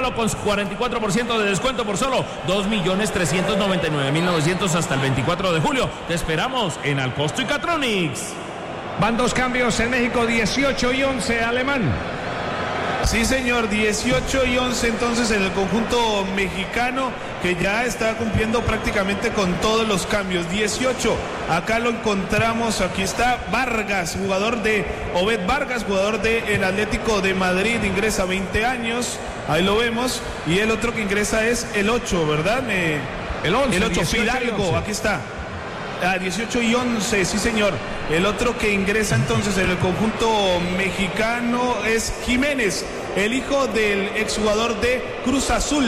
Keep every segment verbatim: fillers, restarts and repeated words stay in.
Palo con cuarenta y cuatro por ciento de descuento por solo dos millones trescientos noventa y nueve mil novecientos hasta el veinticuatro de julio. Te esperamos en Alcosto y Catronics. Van dos cambios en México, dieciocho y once, Alemán. Sí, señor, dieciocho y once entonces en el conjunto mexicano, que ya está cumpliendo prácticamente con todos los cambios. dieciocho, acá lo encontramos, aquí está Vargas, jugador de Obed Vargas, jugador del Atlético de Madrid, ingresa veinte años, ahí lo vemos, y el otro que ingresa es el ocho, ¿verdad? Eh, el once, el ocho, Fidalgo, aquí está. Ah, dieciocho y once, sí señor. El otro que ingresa entonces en el conjunto mexicano es Jiménez, el hijo del exjugador de Cruz Azul.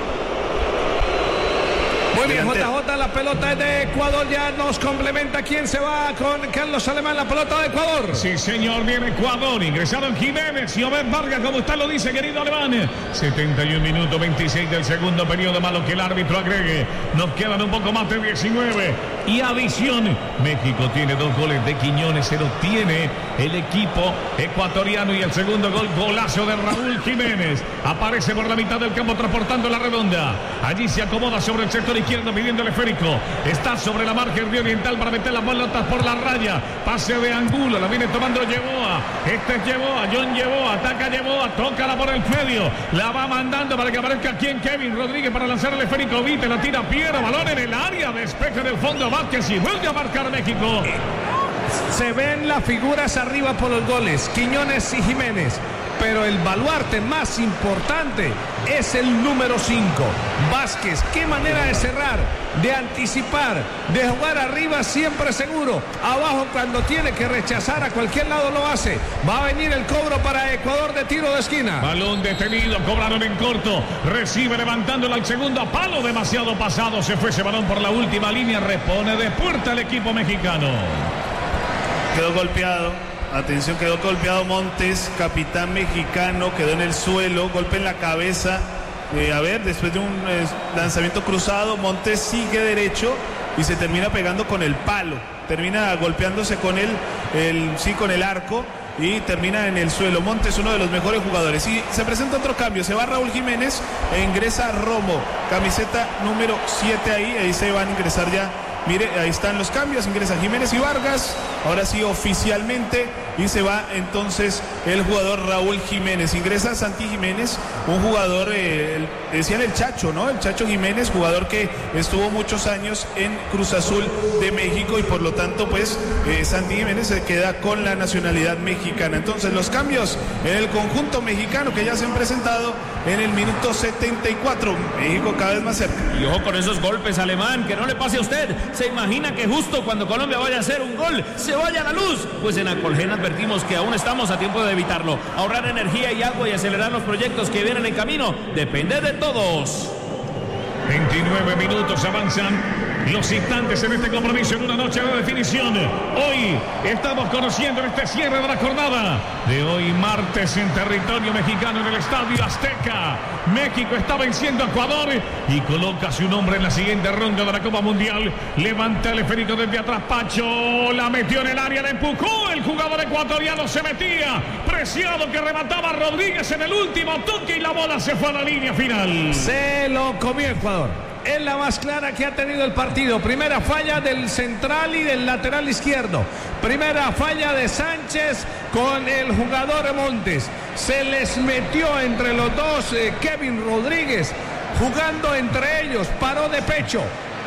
Muy bien, J J, la pelota es de Ecuador, ya nos complementa. ¿Quién se va con Carlos Alemán? La pelota de Ecuador. Sí, señor, viene Ecuador, ingresaron Jiménez y Obed Vargas, como usted lo dice, querido Alemán. setenta y un minutos, veintiséis del segundo periodo, malo que el árbitro agregue. Nos quedan un poco más de diecinueve. Y adición, México tiene dos goles de Quiñones, se lo tiene el equipo ecuatoriano, y el segundo gol, golazo de Raúl Jiménez. Aparece por la mitad del campo transportando la redonda. Allí se acomoda sobre el sector izquierdo midiendo el esférico. Está sobre la margen de Oriental para meter las pelotas por la raya. Pase de Angulo, la viene tomando Yeboa. Este es Yeboa, John Yeboa, ataca Yeboa, tócala por el medio. La va mandando para que aparezca quien, Kevin Rodríguez, para lanzar el esférico. Vite, la tira Piero, balón en el área, despeja del fondo Vázquez y vuelve a marcar México. Se ven las figuras arriba por los goles, Quiñones y Jiménez, pero el baluarte más importante es el número cinco, Vázquez. Qué manera de cerrar, de anticipar, de jugar arriba siempre seguro, abajo cuando tiene que rechazar a cualquier lado lo hace. Va a venir el cobro para Ecuador de tiro de esquina. Balón detenido, cobraron en corto, recibe levantándola al segundo palo, demasiado pasado, se fue ese balón por la última línea, repone de puerta el equipo mexicano. Quedó golpeado, atención, quedó golpeado Montes, capitán mexicano, quedó en el suelo, golpe en la cabeza. Eh, a ver, después de un eh, lanzamiento cruzado, Montes sigue derecho y se termina pegando con el palo, termina golpeándose con el, el sí, con el arco, y termina en el suelo. Montes, uno de los mejores jugadores. Y se presenta otro cambio, se va Raúl Jiménez e ingresa Romo, camiseta número siete ahí, ahí se van a ingresar ya. Mire, ahí están los cambios, ingresa Jiménez y Vargas, ahora sí oficialmente, y se va entonces el jugador Raúl Jiménez. Ingresa Santi Jiménez, un jugador, eh, decían el Chacho, ¿no? El Chacho Jiménez, jugador que estuvo muchos años en Cruz Azul de México, y por lo tanto, pues, eh, Santi Jiménez se queda con la nacionalidad mexicana. Entonces, los cambios en el conjunto mexicano que ya se han presentado en el minuto setenta y cuatro, México cada vez más cerca. Y ojo con esos golpes, Alemán, que no le pase a usted. ¿Se imagina que justo cuando Colombia vaya a hacer un gol se vaya la luz? Pues en Acolgen advertimos que aún estamos a tiempo de evitarlo. Ahorrar energía y agua y acelerar los proyectos que vienen en camino depende de todos. veintinueve minutos avanzan los instantes en este compromiso en una noche de definición. Hoy estamos conociendo en este cierre de la jornada de hoy martes en territorio mexicano en el Estadio Azteca. México está venciendo a Ecuador y coloca su nombre en la siguiente ronda de la Copa Mundial. Levanta el esférico desde atrás, Pacho, la metió en el área, la empujó, el jugador ecuatoriano se metía, Preciado que remataba Rodríguez en el último toque y la bola se fue a la línea final. Se lo comió Ecuador. Es la más clara que ha tenido el partido. Primera falla del central y del lateral izquierdo. Primera falla de Sánchez con el jugador Montes. Se les metió entre los dos eh, Kevin Rodríguez, jugando entre ellos, paró de pecho.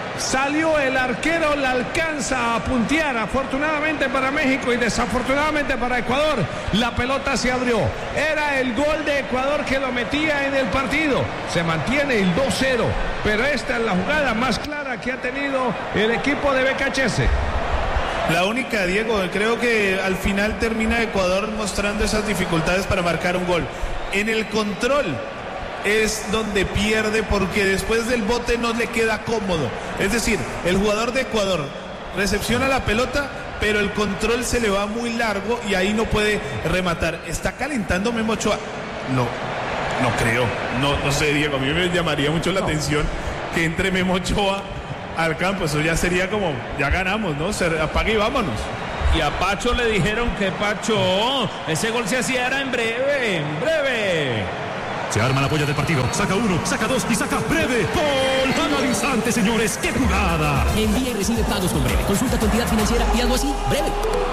Salió el arquero, la alcanza a puntear, afortunadamente para México y desafortunadamente para Ecuador. La pelota se abrió. Era el gol de Ecuador que lo metía en el partido. Se mantiene el dos cero, pero esta es la jugada más clara que ha tenido el equipo de B K H S. La única, Diego, creo que al final termina Ecuador mostrando esas dificultades para marcar un gol. En el control es donde pierde, porque después del bote no le queda cómodo. Es decir, el jugador de Ecuador recepciona la pelota, pero el control se le va muy largo y ahí no puede rematar. Está calentando Memo Ochoa. No, no creo. No, no sé, Diego, a mí me llamaría mucho la no. atención que entre Memo Ochoa al campo. Eso ya sería como, ya ganamos, ¿no? Se apague y vámonos. Y a Pacho le dijeron que Pacho, ese gol se hacía era en breve, en breve. Se arma la polla del partido. Saca uno, saca dos y saca breve. ¡Gol! Gana al instante, señores. ¡Qué jugada! Envía y recibe pagos con Breve. Consulta tu entidad financiera y algo así. Breve.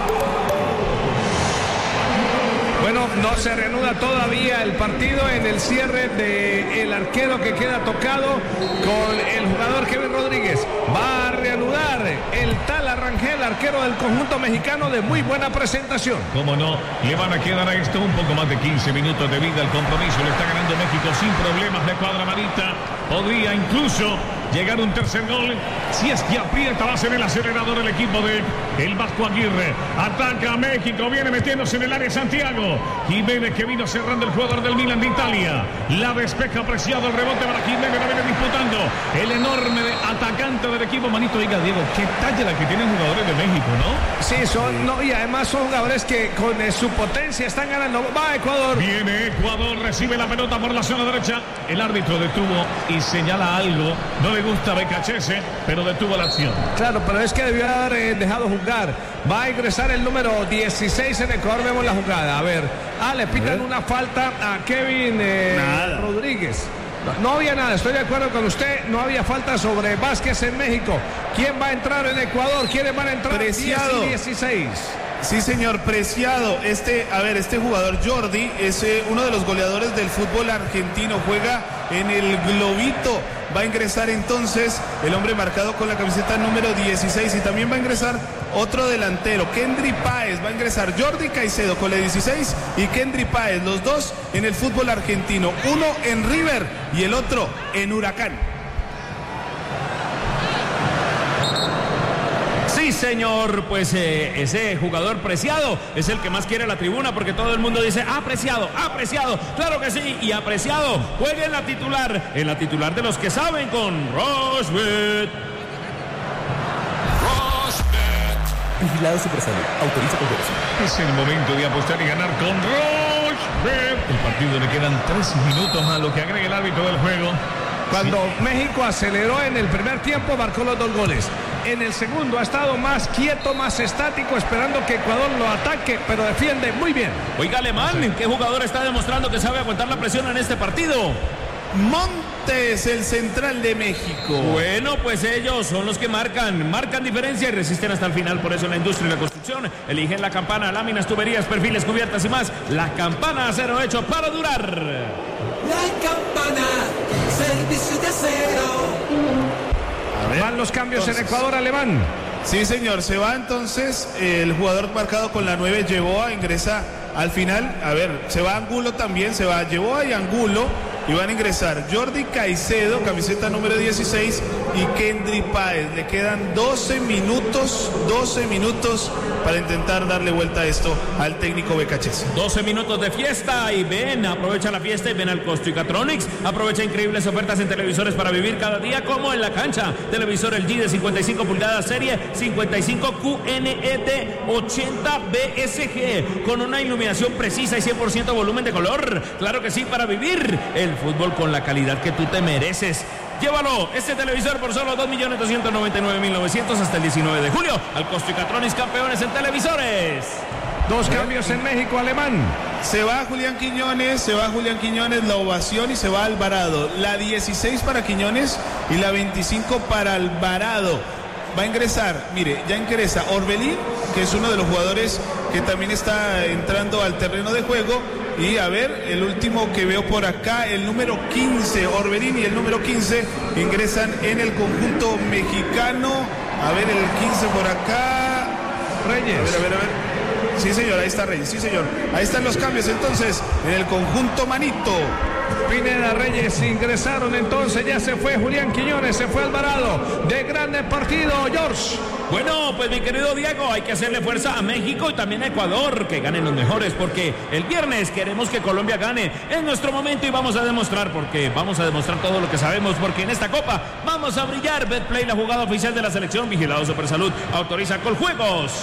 Bueno, no se reanuda todavía el partido en el cierre del arquero que queda tocado con el jugador Kevin Rodríguez. Va a reanudar el tal Arrangel, arquero del conjunto mexicano de muy buena presentación. Cómo no, le van a quedar a esto un poco más de quince minutos de vida al compromiso. Le está ganando México sin problemas de cuadra manita. Podría incluso llegar un tercer gol si es que aprieta, va a ser el acelerador el equipo de el Vasco Aguirre. Ataca a México, viene metiéndose en el área Santiago Jiménez, que vino cerrando el jugador del Milan de Italia. La despeja apreciado, el rebote para Jiménez, la viene disputando el enorme atacante del equipo. Manito, diga Diego, qué talla la que tienen jugadores de México, ¿no? Sí, son, no, y además son jugadores que con eh, su potencia están ganando. Va Ecuador. Viene Ecuador, recibe la pelota por la zona derecha. El árbitro detuvo y señala algo. No le gusta Becachese, pero detuvo la acción. Claro, pero es que debió haber eh, dejado jugar. Va a ingresar el número dieciséis en Ecuador. Vemos la jugada. A ver, ah, le pitan una falta a Kevin eh, Rodríguez. No, no había nada, estoy de acuerdo con usted. No había falta sobre Vázquez en México. ¿Quién va a entrar en Ecuador? ¿Quiénes van a entrar? Preciado. diez y dieciséis. Sí, señor, Preciado. Este, a ver, este jugador Jordi es eh, uno de los goleadores del fútbol argentino. Juega en el Globito. Va a ingresar entonces el hombre marcado con la camiseta número dieciséis. Y también va a ingresar otro delantero, Kendry Páez. Va a ingresar Jordi Caicedo con la dieciséis y Kendry Páez. Los dos en el fútbol argentino. Uno en River y el otro en Huracán. Sí, señor, pues eh, ese jugador Preciado es el que más quiere la tribuna, porque todo el mundo dice, ah, Preciado, ah, Preciado, claro que sí, y apreciado, juegue en la titular, en la titular de los que saben con Rochebet. Rochebet. Vigilado Supersalud, autoriza con derecho. Es el momento de apostar y ganar con Rochebet. El partido le quedan tres minutos a lo que agrega el árbitro del juego. Cuando sí. México aceleró en el primer tiempo, marcó los dos goles. En el segundo ha estado más quieto, más estático, esperando que Ecuador lo ataque, pero defiende muy bien. Oiga, Alemán, sí. ¿Qué jugador está demostrando que sabe aguantar la presión en este partido? Montes, el central de México. Bueno, pues ellos son los que marcan, marcan diferencia y resisten hasta el final. Por eso en la industria y la construcción eligen la campana, láminas, tuberías, perfiles, cubiertas y más. La campana acero hecho para durar. La campana, servicio de acero. Van los cambios entonces, en Ecuador, Alemán. Sí, señor, se va entonces el jugador marcado con la nueve, Yeboa, ingresa al final. A ver, se va Angulo también, se va Yeboa y Angulo. Y van a ingresar Jordi Caicedo, camiseta número dieciséis, y Kendry Páez. Le quedan doce minutos, doce minutos para intentar darle vuelta a esto al técnico Becachese. doce minutos de fiesta y ven, aprovecha la fiesta y ven al Costricatronics. Aprovecha increíbles ofertas en televisores para vivir cada día como en la cancha. Televisor L G de cincuenta y cinco pulgadas, serie cincuenta y cinco Q N E D ochenta B S G, con una iluminación precisa y cien por ciento volumen de color. Claro que sí, para vivir el fútbol con la calidad que tú te mereces. Llévalo, este televisor por solo dos millones doscientos noventa y nueve mil novecientos hasta el diecinueve de julio. Al Costricatronics, campeones en televisores. Dos cambios en México, Alemán. Se va Julián Quiñones, se va Julián Quiñones, la ovación, y se va Alvarado. La dieciséis para Quiñones y la veinticinco para Alvarado. Va a ingresar, mire, ya ingresa Orbelín, que es uno de los jugadores que también está entrando al terreno de juego. Y a ver, el último que veo por acá, el número quince, Orbelín, y el número quince ingresan en el conjunto mexicano. A ver, el quince por acá. Reyes. A ver, a ver, a ver. Sí, señor, ahí está Reyes, sí, señor. Ahí están los cambios entonces en el conjunto Manito. Pineda, Reyes ingresaron entonces, ya se fue Julián Quiñones, se fue Alvarado. De grande partido, George. Bueno, pues mi querido Diego, hay que hacerle fuerza a México y también a Ecuador, que ganen los mejores, porque el viernes queremos que Colombia gane en nuestro momento y vamos a demostrar, porque vamos a demostrar todo lo que sabemos, porque en esta Copa vamos a brillar. Betplay, la jugada oficial de la selección, vigilado Supersalud, autoriza Coljuegos.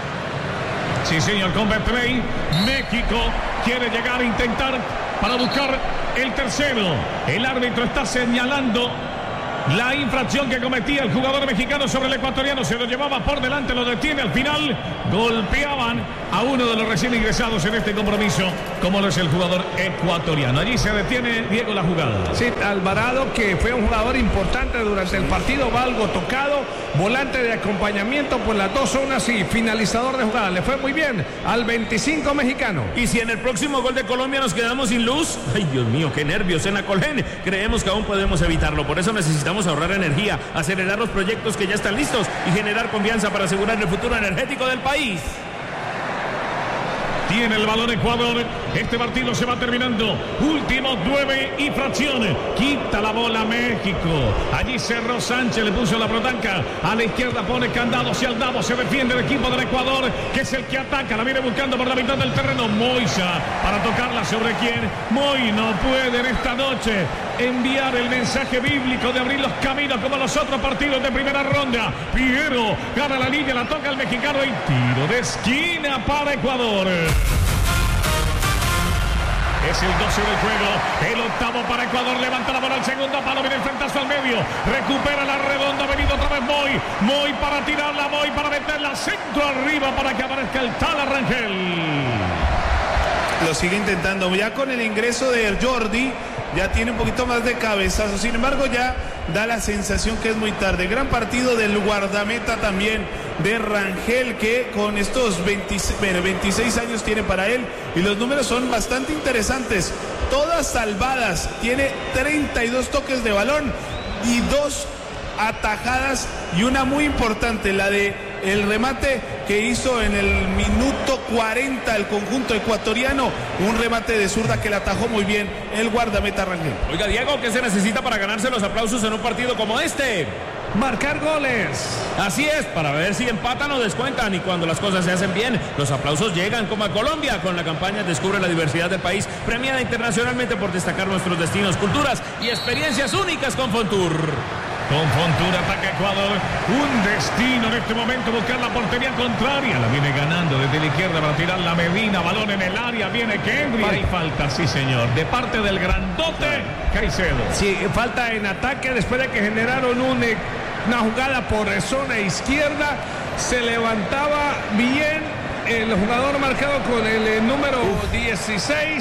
Sí, señor, con Betplay, México quiere llegar a intentar para buscar el tercero. El árbitro está señalando La infracción que cometía el jugador mexicano sobre el ecuatoriano, se lo llevaba por delante, lo detiene al final. Golpeaban a uno de los recién ingresados en este compromiso, como lo es el jugador ecuatoriano. Allí se detiene, Diego, la jugada. Sí, Alvarado, que fue un jugador importante durante el partido, va algo tocado, volante de acompañamiento por las dos zonas y finalizador de jugada. Le fue muy bien al veinticinco mexicano. Y si en el próximo gol de Colombia nos quedamos sin luz, ay Dios mío, qué nervios en Acolgen. Creemos que aún podemos evitarlo, por eso necesitamos ahorrar energía, acelerar los proyectos que ya están listos y generar confianza para asegurar el futuro energético del país. Tiene el balón Ecuador. Este partido se va terminando. Últimos nueve y fracción. Quita la bola México. Allí cerró Sánchez. Le puso la protanca. A la izquierda pone candado hacia el dado. Se defiende el equipo del Ecuador, que es el que ataca. La viene buscando por la mitad del terreno. Moisa para tocarla. ¿Sobre quién? Moy no puede en esta noche enviar el mensaje bíblico de abrir los caminos como los otros partidos de primera ronda. Piero gana la línea. La toca el mexicano y tiro de esquina para Ecuador. Es el doce del juego, el octavo para Ecuador, levanta la bola al segundo palo, viene el frentazo al medio, recupera la redonda, ha venido otra vez Moy, Moy para tirarla, Moy para meterla, centro arriba para que aparezca el Tala Rangel. Lo sigue intentando, ya con el ingreso de Jordi, ya tiene un poquito más de cabezazo, sin embargo ya da la sensación que es muy tarde. Gran partido del guardameta también de Rangel, que con estos veintiséis años tiene para él, y los números son bastante interesantes, todas salvadas, tiene treinta y dos toques de balón y dos atajadas, y una muy importante, la de el remate que hizo en el minuto cuarenta el conjunto ecuatoriano, un remate de zurda que le atajó muy bien el guardameta Rangel. Oiga, Diego, ¿qué se necesita para ganarse los aplausos en un partido como este? Marcar goles. Así es, para ver si empatan o descuentan, y cuando las cosas se hacen bien, los aplausos llegan, como a Colombia con la campaña Descubre la Diversidad del País, premiada internacionalmente por destacar nuestros destinos, culturas y experiencias únicas con Fontour. Con Fontour ataca Ecuador, un destino en este momento, buscar la portería contraria, la viene ganando desde la izquierda para tirar la Medina, balón en el área, viene Kendry, hay falta, sí señor, de parte del grandote Caicedo. Sí, falta en ataque después de que generaron un, una jugada por zona izquierda, se levantaba bien el jugador marcado con el, el número Uf. dieciséis,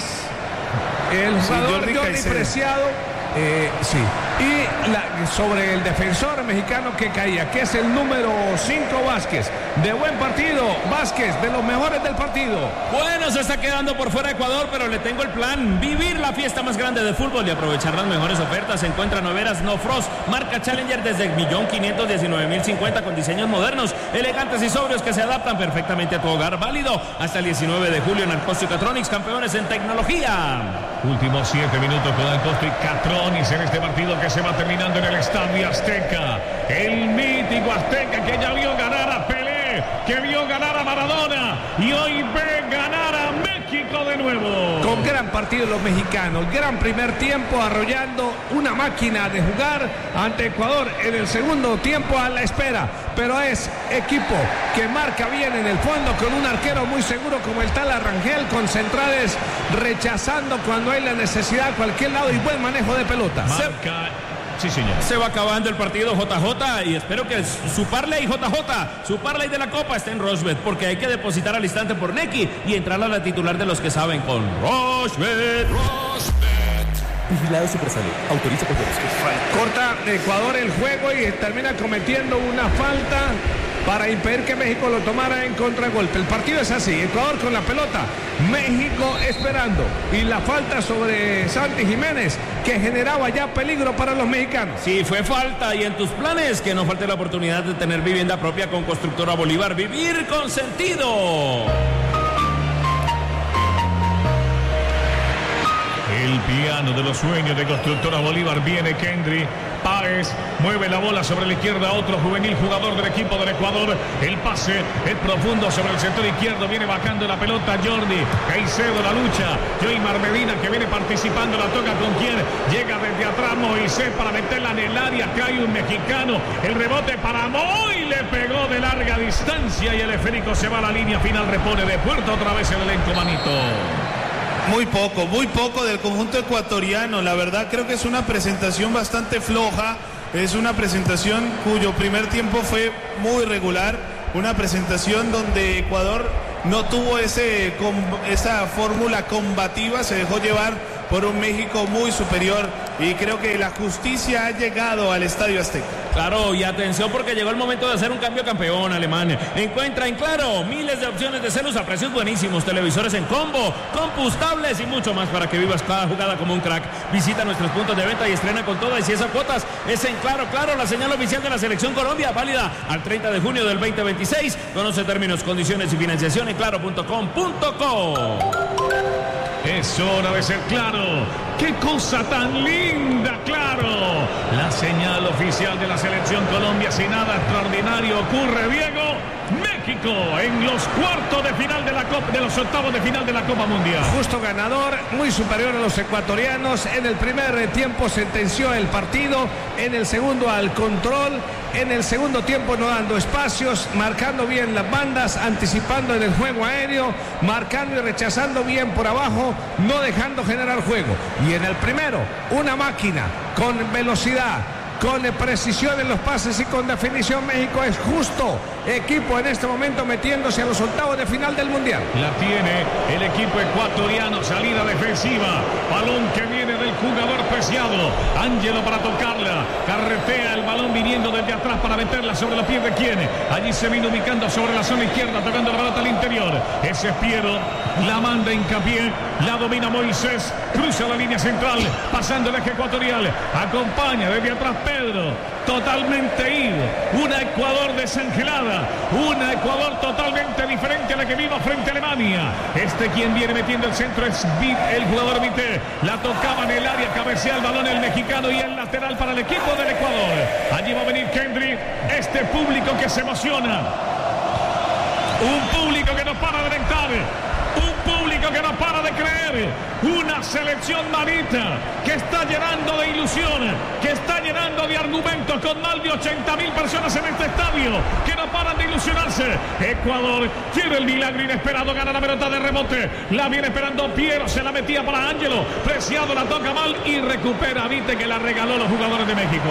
el jugador sí, Jordi Preciado. Eh, sí, y la, sobre el defensor mexicano que caía, que es el número cinco, Vázquez. De buen partido, Vázquez, de los mejores del partido. Bueno, se está quedando por fuera Ecuador, pero le tengo el plan: vivir la fiesta más grande de fútbol y aprovechar las mejores ofertas. Se encuentra Noveras No Frost, marca Challenger, desde un millón quinientos diecinueve mil cincuenta, con diseños modernos, elegantes y sobrios que se adaptan perfectamente a tu hogar. Válido hasta el diecinueve de julio en Arcosto y Catronics, campeones en tecnología. Últimos siete minutos con Arcosto y Catronics en este partido que se va terminando en el Estadio Azteca. El mítico Azteca que ya vio ganar a Pelé, que vio ganar a Maradona y hoy ve ganar a México de nuevo. Con gran partido los mexicanos, gran primer tiempo arrollando una máquina de jugar ante Ecuador, en el segundo tiempo a la espera, pero es equipo que marca bien en el fondo, con un arquero muy seguro como el Tala Rangel, con centrales rechazando cuando hay la necesidad a cualquier lado y buen manejo de pelota. Marca. Sí, señor. Se va acabando el partido, J J, y espero que su parlay J J, su parlay de la Copa esté en Rochbet, porque hay que depositar al instante por Neki y entrar a la titular de los que saben con Rochbet. Vigilado Supersalud. Autoriza por riesgos. Corta Ecuador el juego y termina cometiendo una falta para impedir que México lo tomara en contragolpe. El partido es así: Ecuador con la pelota, México esperando, y la falta sobre Santi Jiménez, que generaba ya peligro para los mexicanos. Sí, fue falta, y en tus planes que no falte la oportunidad de tener vivienda propia con Constructora Bolívar. Vivir con sentido. El piano de los sueños de Constructora Bolívar, viene Kendry. Páez mueve la bola sobre la izquierda, otro juvenil jugador del equipo del Ecuador. El pase es profundo sobre el sector izquierdo, viene bajando la pelota Jordi Caicedo, la lucha. Joymar Medina, que viene participando, la toca con quien llega desde atrás Moisés para meterla en el área. Cae un mexicano, el rebote para Moy, le pegó de larga distancia y el esférico se va a la línea final. Repone de puerta otra vez el elenco Manito. Muy poco, muy poco del conjunto ecuatoriano. La verdad creo que es una presentación bastante floja. Es una presentación cuyo primer tiempo fue muy regular. Una presentación donde Ecuador no tuvo ese, esa fórmula combativa. Se dejó llevar por un México muy superior. Y creo que la justicia ha llegado al Estadio Azteca. Claro, y atención porque llegó el momento de hacer un cambio campeón alemán. Encuentra en Claro miles de opciones de celos a precios buenísimos, televisores en combo, compus, tablets y mucho más para que vivas cada jugada como un crack. Visita nuestros puntos de venta y estrena con todas y esas cuotas es en Claro. Claro, la señal oficial de la Selección Colombia, válida al treinta de junio del veinte veintiséis. Conoce términos, condiciones y financiación en claro punto com punto co. Es hora de ser Claro. ¡Qué cosa tan linda, Claro! La señal oficial de la Selección Colombia. Si nada extraordinario ocurre, Diego, México en los cuartos de final de la Copa, de los octavos de final de la Copa Mundial. Justo ganador, muy superior a los ecuatorianos. En el primer tiempo sentenció el partido, en el segundo al control, en el segundo tiempo no dando espacios, marcando bien las bandas, anticipando en el juego aéreo, marcando y rechazando bien por abajo, no dejando generar juego. Y en el primero, una máquina con velocidad, con precisión en los pases y con definición. México es justo equipo en este momento metiéndose a los octavos de final del Mundial. La tiene el equipo ecuatoriano, salida defensiva, balón que viene del jugador preciado, Ángelo para tocarla, carretea el balón viniendo desde atrás para meterla sobre los pies de quién, allí se vino ubicando sobre la zona izquierda, tocando la pelota al interior, ese es Piero, la manda Hincapié, la domina Moisés, cruza la línea central, pasando el eje ecuatorial, acompaña desde atrás Pedro, totalmente ido, una Ecuador desangelada, una Ecuador totalmente diferente a la que vimos frente a Alemania. Este quien viene metiendo el centro es el jugador Vité, la tocaba en el área, cabecea el balón el mexicano y el lateral para el equipo del Ecuador. Allí va a venir Kendry, este público que se emociona, un público que no para de alentar, un público que no para de creer, una selección manita que está llenando de ilusión, que está llenando de argumentos con más de ochenta mil personas en este estadio, que no paran de ilusionarse. Ecuador tiene el milagro inesperado, gana la pelota de rebote, la viene esperando Piero, se la metía para Ángelo, Preciado la toca mal y recupera Vite, que la regaló los jugadores de México.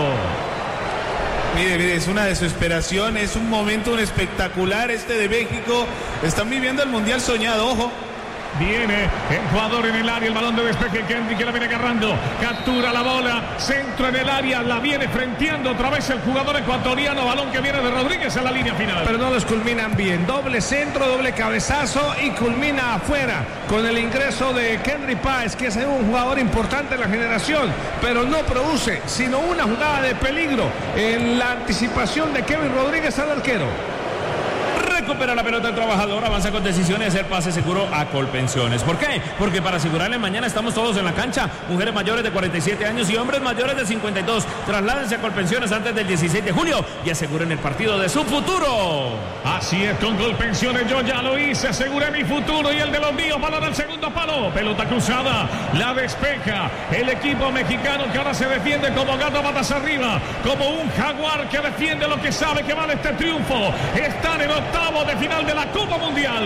Mire, mire, es una desesperación, es un momento espectacular este de México. Están viviendo el Mundial soñado, ojo. Viene Ecuador en el área, el balón de despeje, Kendry que la viene agarrando, captura la bola, centro en el área, la viene frenteando otra vez el jugador ecuatoriano, balón que viene de Rodríguez a la línea final. Pero no los culminan bien, doble centro, doble cabezazo y culmina afuera con el ingreso de Kendry Páez, que es un jugador importante en la generación, pero no produce sino una jugada de peligro en la anticipación de Kevin Rodríguez al arquero. Recupera la pelota el trabajador, avanza con decisión y hacer pase seguro a Colpensiones. ¿Por qué? Porque para asegurarle mañana estamos todos en la cancha. Mujeres mayores de cuarenta y siete años y hombres mayores de cincuenta y dos. Trasládense a Colpensiones antes del dieciséis de julio y aseguren el partido de su futuro. Así es, con Colpensiones yo ya lo hice, aseguré mi futuro y el de los míos. Balón al segundo palo, pelota cruzada, la despeja el equipo mexicano, que ahora se defiende como gato patas arriba, como un jaguar que defiende lo que sabe que vale este triunfo. Están en octavo de final de la Copa Mundial.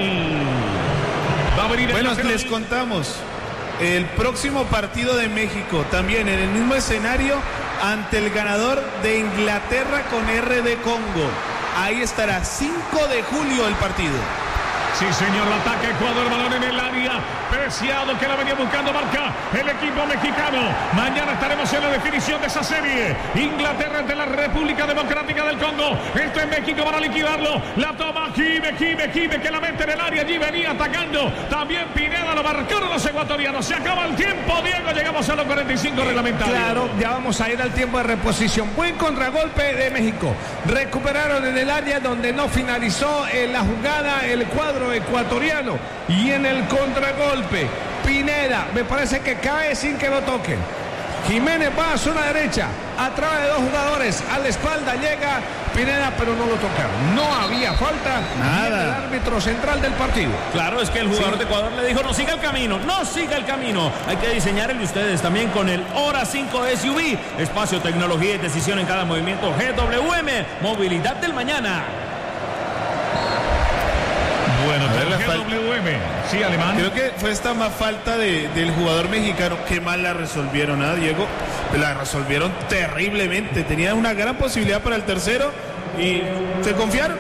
Va a venir bueno, les contamos el próximo partido de México también en el mismo escenario ante el ganador de Inglaterra con R D Congo. Ahí estará cinco de julio el partido. Sí, señor, la ataca Ecuador, balón en el área, Preciado que la venía buscando, marca el equipo mexicano. Mañana estaremos en la definición de esa serie. Inglaterra ante la República Democrática del Congo. Esto es México para liquidarlo. La toma Jime, Jime, Jime, que la mete en el área. Allí venía atacando. También Pineda, lo marcaron los ecuatorianos. Se acaba el tiempo, Diego. Llegamos a los cuarenta y cinco reglamentarios. Claro, ya vamos a ir al tiempo de reposición. Buen contragolpe de México. Recuperaron en el área donde no finalizó en la jugada el cuadro ecuatoriano. Y en el contragolpe, Pineda, me parece que cae sin que lo toquen. Jiménez va a zona derecha, atrás de dos jugadores, a la espalda llega Pineda, pero no lo tocaron. No había falta. Nada. El árbitro central del partido. Claro, es que el jugador sí. de Ecuador le dijo, no siga el camino, no siga el camino. Hay que diseñar el de ustedes también con el Hora cinco S U V. Espacio, tecnología y decisión en cada movimiento. G W M, movilidad del mañana. Bueno, ver, la G W M. Sí, Alemán. Creo que fue esta más falta de, del jugador mexicano. Qué mal la resolvieron, ¿ah, Diego? La resolvieron terriblemente. Tenían una gran posibilidad para el tercero y se confiaron.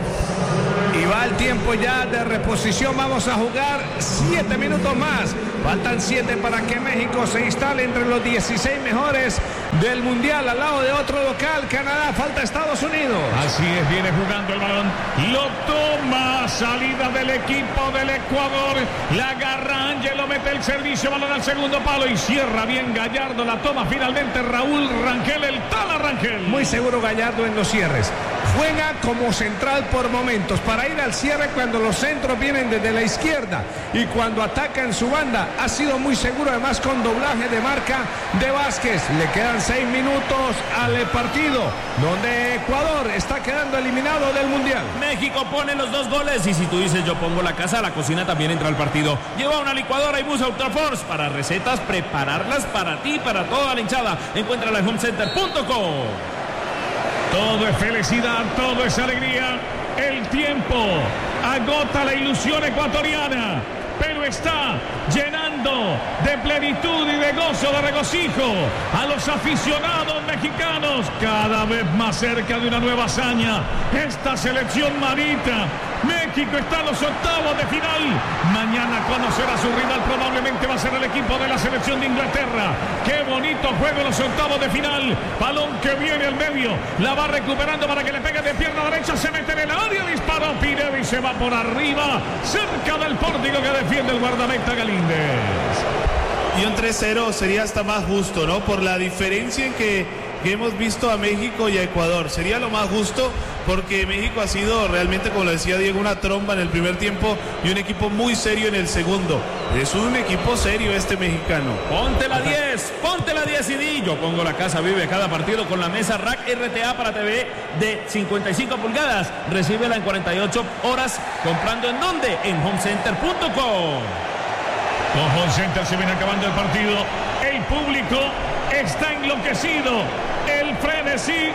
Y va el tiempo ya de reposición. Vamos a jugar siete minutos más. Faltan siete para que México se instale entre los dieciséis mejores del Mundial. Al lado de otro local, Canadá. Falta Estados Unidos. Así es, viene jugando el balón. Lo toma. Salida del equipo del Ecuador. La agarra Ángelo, mete el servicio. Balón al segundo palo y cierra bien Gallardo. La toma finalmente Raúl Rangel, el Tala Rangel. Muy seguro Gallardo en los cierres. Juega como central por momentos para ir al cierre cuando los centros vienen desde la izquierda y cuando ataca en su banda. Ha sido muy seguro, además con doblaje de marca de Vázquez. Le quedan seis minutos al partido donde Ecuador está quedando eliminado del Mundial. México pone los dos goles y si tú dices yo pongo la casa, la cocina también entra al partido. Lleva una licuadora y bus Ultraforce para recetas, prepararlas para ti, para toda la hinchada. Encuéntrala en home center punto com. Todo es felicidad, todo es alegría. El tiempo agota la ilusión ecuatoriana, pero está llenando de plenitud y de gozo, de regocijo a los aficionados mexicanos, cada vez más cerca de una nueva hazaña. Esta selección marita, México está en los octavos de final. Mañana conocerá a su rival, probablemente va a ser el equipo de la selección de Inglaterra. Qué bonito juego en los octavos de final. Balón que viene al medio, la va recuperando para que le pegue de pierna derecha, se mete en el área, disparó Pineda y se va por arriba, cerca del pórtico que defiende el guardameta Galíndez. Y un tres cero sería hasta más justo, ¿no? Por la diferencia en que, que hemos visto a México y a Ecuador. Sería lo más justo porque México ha sido realmente, como lo decía Diego, una tromba en el primer tiempo y un equipo muy serio en el segundo. Es un equipo serio este mexicano. Ponte la diez, ponte la diez y di. Yo pongo la casa, vive cada partido con la mesa Rack R T A para T V de cincuenta y cinco pulgadas. Recíbela en cuarenta y ocho horas comprando en dónde, en home center punto com. Con Home Center se viene acabando el partido. El público está enloquecido. El frenesí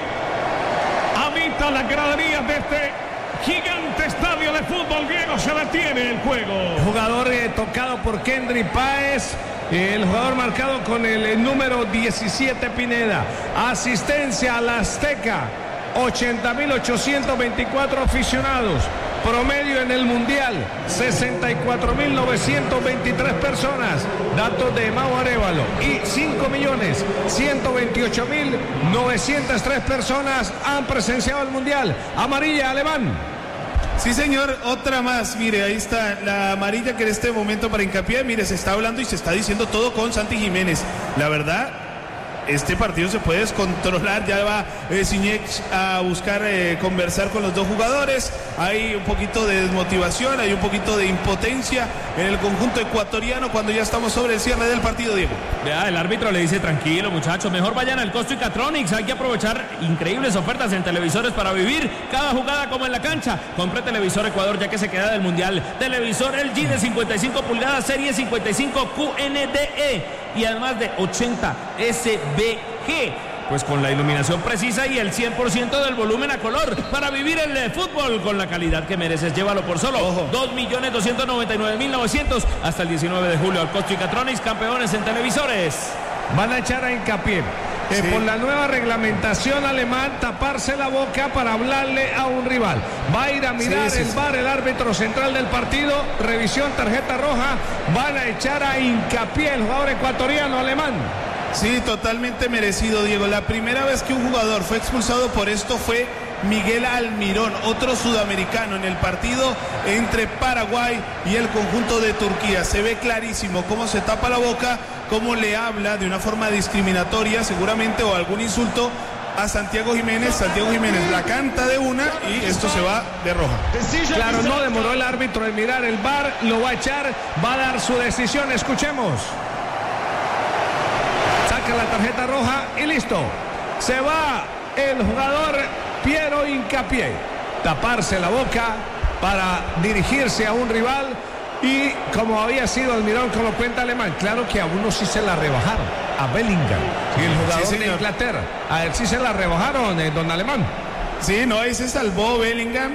habita las graderías de este gigante estadio de fútbol griego. Se detiene el juego. Jugador eh, tocado por Kendry Páez. El jugador marcado con el, el número diecisiete, Pineda. Asistencia a la Azteca. ochenta mil ochocientos veinticuatro aficionados. Promedio en el Mundial, sesenta y cuatro mil novecientos veintitrés personas. Datos de Mau Arévalo. Y cinco millones ciento veintiocho mil novecientas tres personas han presenciado el Mundial. Amarilla, Alemán. Sí, señor, otra más. Mire, ahí está la amarilla que en este momento para hincapié. Mire, se está hablando y se está diciendo todo con Santi Jiménez. La verdad, este partido se puede descontrolar. Ya va eh, Ciñec a buscar eh, conversar con los dos jugadores. Hay un poquito de desmotivación, hay un poquito de impotencia en el conjunto ecuatoriano cuando ya estamos sobre el cierre del partido, Diego. Vea, el árbitro le dice, tranquilo muchachos, mejor vayan al Costo y Catronics. Hay que aprovechar increíbles ofertas en televisores para vivir cada jugada como en la cancha. Compre televisor Ecuador ya que se queda del Mundial. Televisor L G de cincuenta y cinco pulgadas, serie cincuenta y cinco Q N D E y además de ochenta S B G. Pues con la iluminación precisa y el cien por ciento del volumen a color para vivir el eh, fútbol con la calidad que mereces. Llévalo por solo dos millones doscientos noventa y nueve mil novecientos hasta el diecinueve de julio al Costo y Catronics, campeones en televisores. Van a echar a hincapié. Eh, Sí. Por la nueva reglamentación alemán, taparse la boca para hablarle a un rival. Va a ir a mirar Sí, sí, el sí. V A R, el árbitro central del partido. Revisión, tarjeta roja. Van a echar a hincapié el jugador ecuatoriano alemán. Sí, totalmente merecido, Diego. La primera vez que un jugador fue expulsado por esto fue Miguel Almirón, otro sudamericano, en el partido entre Paraguay y el conjunto de Turquía. Se ve clarísimo cómo se tapa la boca, cómo le habla de una forma discriminatoria seguramente o algún insulto a Santiago Jiménez. Santiago Jiménez la canta de una y esto se va de roja. Claro, no demoró el árbitro en mirar el V A R, lo va a echar, va a dar su decisión. Escuchemos. Saca la tarjeta roja y listo. Se va el jugador Piero Hincapié. Taparse la boca para dirigirse a un rival y como había sido Almirón, como cuenta Alemán, claro que a uno sí se la rebajaron, a Bellingham, y el jugador Sí, de señor. Inglaterra. A él sí se la rebajaron, eh, don Alemán. Sí, no, ahí se salvó Bellingham,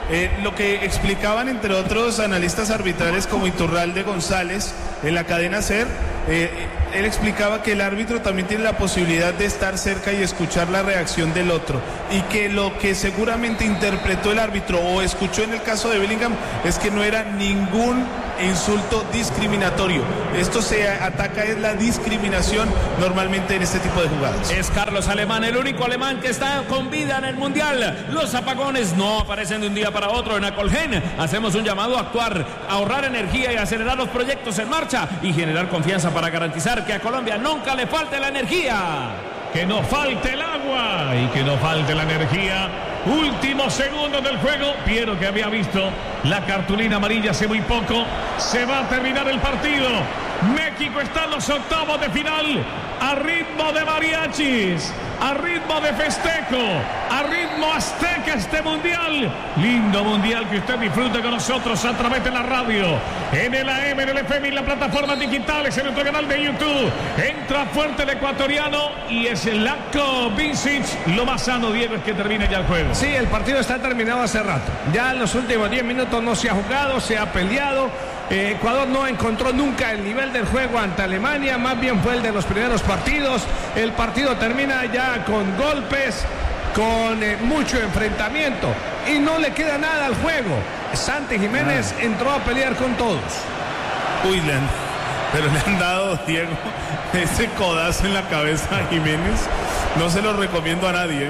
Eh, lo que explicaban entre otros analistas arbitrales como Iturralde González en la cadena SER, eh, él explicaba que el árbitro también tiene la posibilidad de estar cerca y escuchar la reacción del otro, y que lo que seguramente interpretó el árbitro o escuchó en el caso de Bellingham es que no era ningún insulto discriminatorio. Esto se ataca es la discriminación normalmente en este tipo de jugadas. Es Carlos Alemán, el único alemán que está con vida en el Mundial. Los apagones no aparecen de un día para otro. En Acolgen hacemos un llamado a actuar, a ahorrar energía y acelerar los proyectos en marcha y generar confianza para garantizar que a Colombia nunca le falte la energía. Que no falte el agua y que no falte la energía. Últimos segundos del juego. Piero, que había visto la cartulina amarilla hace muy poco. Se va a terminar el partido. México está en los octavos de final, a ritmo de mariachis, a ritmo de festejo, a ritmo azteca este mundial. Lindo mundial que usted disfruta con nosotros a través de la radio, en el A M, en el F M y en las plataformas digitales, en nuestro canal de YouTube. Entra fuerte el ecuatoriano y es el Latko Vincic. Lo más sano, Diego, es que termine ya el juego. Sí, el partido está terminado hace rato. Ya en los últimos diez minutos no se ha jugado, se ha peleado. Eh, Ecuador no encontró nunca el nivel del juego ante Alemania, más bien fue el de los primeros partidos. El partido termina ya con golpes, con eh, mucho enfrentamiento y no le queda nada al juego. Santi Jiménez ah. entró a pelear con todos. Uy, le han, pero le han dado, Diego, ese codazo en la cabeza a Jiménez. No se lo recomiendo a nadie, ¿eh?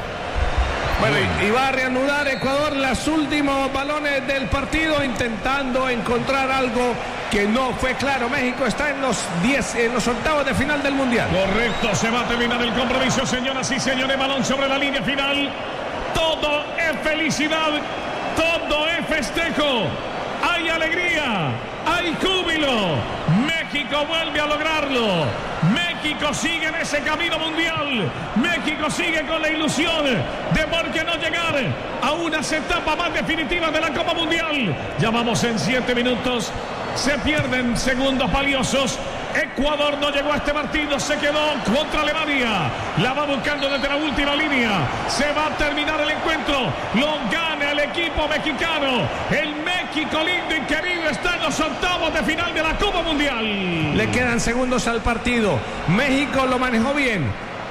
Bueno, y va a reanudar Ecuador los últimos balones del partido, intentando encontrar algo que no fue claro. México está en los diez, en los octavos de final del Mundial. Correcto, se va a terminar el compromiso, señoras y señores. Balón sobre la línea final. Todo es felicidad, todo es festejo. Hay alegría, hay júbilo. México vuelve a lograrlo. México sigue en ese camino mundial. México sigue con la ilusión de por qué no llegar a unas etapas más definitivas de la Copa Mundial. Ya vamos en siete minutos. Se pierden segundos valiosos. Ecuador no llegó a este partido, se quedó contra Alemania. La va buscando desde la última línea. Se va a terminar el encuentro. Lo gana el equipo mexicano. El México lindo y querido está en los octavos de final de la Copa Mundial. Le quedan segundos al partido. México lo manejó bien.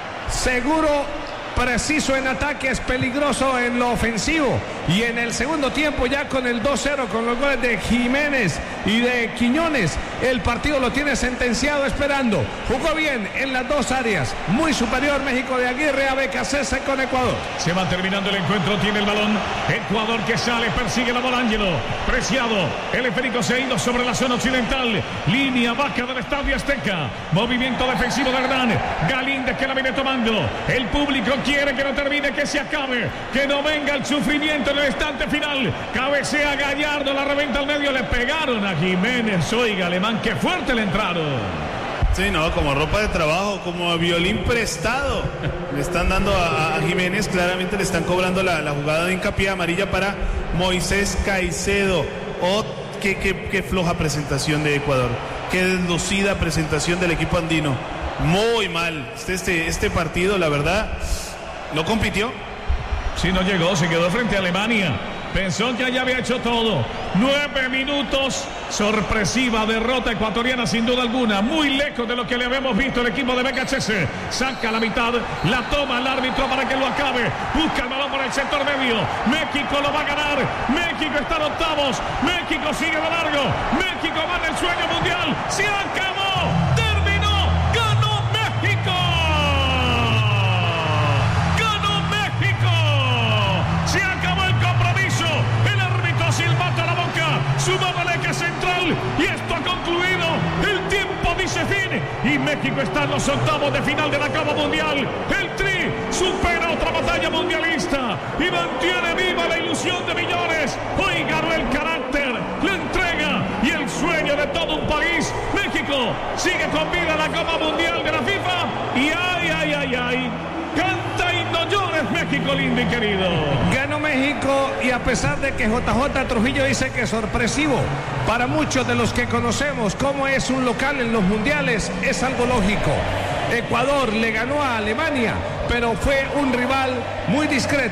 Seguro, preciso en ataques, peligroso en lo ofensivo. Y en el segundo tiempo, ya con el dos cero, con los goles de Jiménez y de Quiñones, el partido lo tiene sentenciado esperando. Jugó bien en las dos áreas. Muy superior México de Aguirre a Becasese con Ecuador. Se va terminando el encuentro, tiene el balón. Ecuador que sale, persigue la bola Ángelo. Preciado, el esférico se ha ido sobre la zona occidental. Línea baja del Estadio Azteca. Movimiento defensivo de Hernán. Galíndez que la viene tomando. El público quiere que no termine, que se acabe, que no venga el sufrimiento en el instante final. Cabecea Gallardo, la reventa al medio, le pegaron a Jiménez. Oiga, Alemán, qué fuerte le entraron. Sí, no, como ropa de trabajo, como violín prestado. Le están dando a, a Jiménez, claramente le están cobrando la, la jugada de hincapié amarilla para Moisés Caicedo. Oh, qué, qué, qué floja presentación de Ecuador, qué deslucida presentación del equipo andino. Muy mal, este, este, este partido, la verdad, no compitió. Sí, no llegó, se quedó frente a Alemania. Pensó que ya había hecho todo. Nueve minutos, sorpresiva derrota ecuatoriana sin duda alguna. Muy lejos de lo que le habíamos visto el equipo de Becasese. Saca la mitad, la toma el árbitro para que lo acabe. Busca el balón por el sector medio. México lo va a ganar. México está en octavos. México sigue de largo. México va en el sueño mundial. Se acabó. Terminó. Ganó México. Ganó México. Se acabó el compromiso. El árbitro silbato a la boca. Sumaba el eje central. Y esto ha concluido. El tiempo dice fin. Y México está en los octavos de final de la Copa Mundial. El Tri supera otra batalla mundialista. Y mantiene viva la ilusión de millones. Hoy ganó el carácter, la entrega y el sueño de todo un país. México sigue con vida la Copa Mundial de la FIFA. Y ay, ay, ay, ay. Canta y no llores, México lindo y querido. Ganó México y a pesar de que J J Trujillo dice que es sorpresivo para muchos de los que conocemos cómo es un local en los mundiales, es algo lógico. Ecuador le ganó a Alemania, pero fue un rival muy discreto.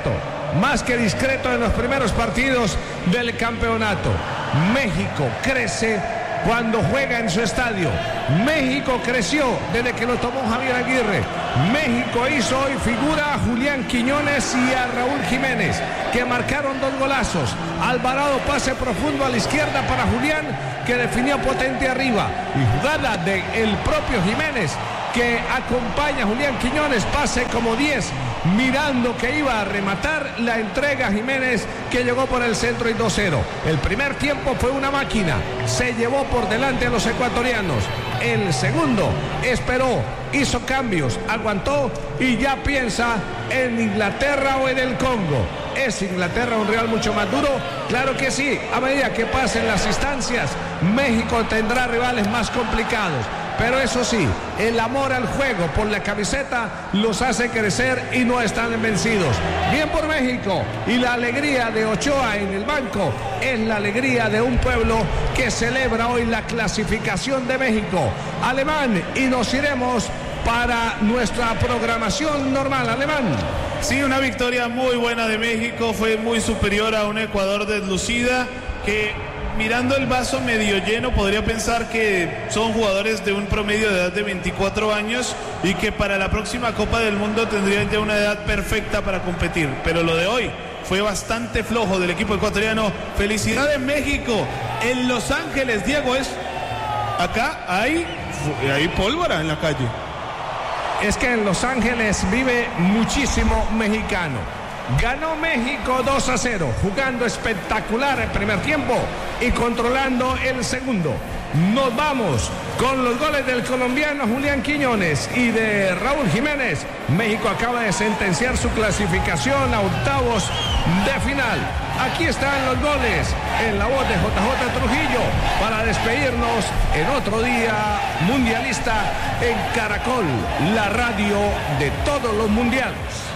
más que discreto en los primeros partidos del campeonato. México crece cuando juega en su estadio. México creció desde que lo tomó Javier Aguirre. México hizo hoy figura a Julián Quiñones y a Raúl Jiménez, que marcaron dos golazos. Alvarado, pase profundo a la izquierda para Julián, que definió potente arriba. Y jugada del propio Jiménez, que acompaña a Julián Quiñones, pase como diez, mirando que iba a rematar, la entrega a Jiménez, que llegó por el centro y dos cero. El primer tiempo fue una máquina, se llevó por delante a los ecuatorianos. El segundo esperó, hizo cambios, aguantó y ya piensa en Inglaterra o en el Congo. ¿Es Inglaterra un rival mucho más duro? Claro que sí. A medida que pasen las instancias, México tendrá rivales más complicados. Pero eso sí, el amor al juego por la camiseta los hace crecer y no están vencidos. Bien por México. Y la alegría de Ochoa en el banco es la alegría de un pueblo que celebra hoy la clasificación de México. Alemán, y nos iremos para nuestra programación normal. Alemán. Sí, una victoria muy buena de México, fue muy superior a un Ecuador deslucida que, mirando el vaso medio lleno, podría pensar que son jugadores de un promedio de edad de veinticuatro años y que para la próxima Copa del Mundo tendrían ya una edad perfecta para competir. Pero lo de hoy fue bastante flojo del equipo ecuatoriano. Felicidades México. En Los Ángeles, Diego, es acá hay, hay pólvora en la calle. Es que en Los Ángeles vive muchísimo mexicano. Ganó México dos a cero, jugando espectacular el primer tiempo y controlando el segundo. Nos vamos con los goles del colombiano Julián Quiñones y de Raúl Jiménez. México acaba de sentenciar su clasificación a octavos de final. Aquí están los goles en la voz de J J Trujillo para despedirnos en otro día mundialista en Caracol, la radio de todos los mundiales.